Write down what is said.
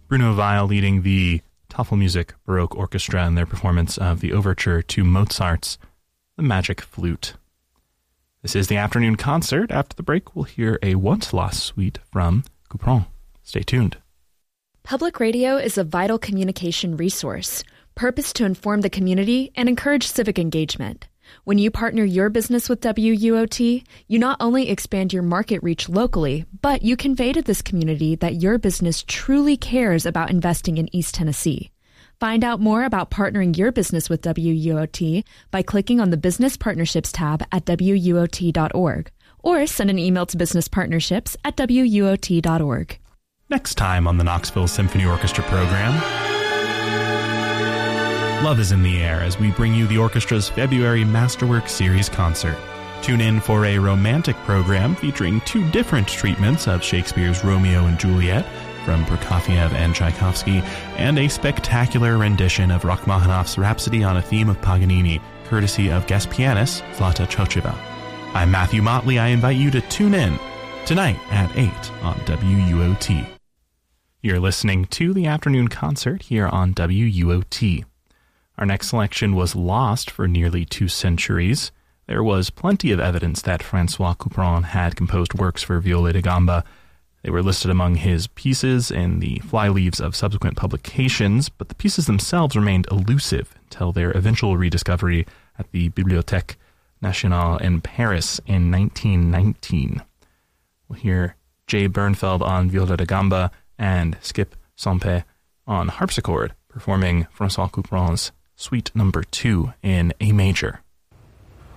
Bruno Weil leading the Tafelmusik Baroque Orchestra in their performance of the overture to Mozart's The Magic Flute. This is the afternoon concert. After the break, we'll hear a once-lost suite from Couperin. Stay tuned. Public radio is a vital communication resource, purposed to inform the community and encourage civic engagement. When you partner your business with WUOT, you not only expand your market reach locally, but you convey to this community that your business truly cares about investing in East Tennessee. Find out more about partnering your business with WUOT by clicking on the Business Partnerships tab at WUOT.org or send an email to businesspartnerships@WUOT.org. Next time on the Knoxville Symphony Orchestra program, love is in the air as we bring you the orchestra's February Masterwork Series concert. Tune in for a romantic program featuring two different treatments of Shakespeare's Romeo and Juliet from Prokofiev and Tchaikovsky, and a spectacular rendition of Rachmaninoff's Rhapsody on a Theme of Paganini, courtesy of guest pianist Zlata Chocheva. I'm Matthew Motley. I invite you to tune in tonight at 8 on WUOT. You're listening to the afternoon concert here on WUOT. Our next selection was lost for nearly 2 centuries. There was plenty of evidence that François Couperin had composed works for viola da gamba. They were listed among his pieces in the flyleaves of subsequent publications, but the pieces themselves remained elusive until their eventual rediscovery at the Bibliothèque Nationale in Paris in 1919. We'll hear Jay Bernfeld on viola da gamba and Skip Sampé on harpsichord, performing François Couperin's Suite No. 2 in A major.